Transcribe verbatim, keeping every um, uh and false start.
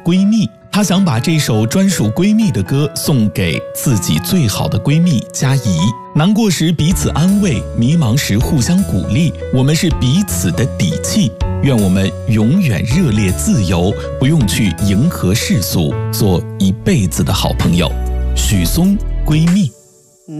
闺蜜。她想把这首专属闺蜜的歌送给自己最好的闺蜜佳怡。难过时彼此安慰，迷茫时互相鼓励，我们是彼此的底气。愿我们永远热烈自由，不用去迎合世俗，做一辈子的好朋友。许嵩，闺蜜。